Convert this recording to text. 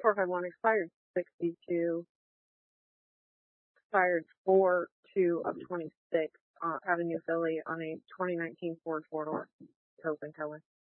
451 expired 62, expired 4/2 of 26 Avenue Philly on a 2019 Ford four-door taupe in color.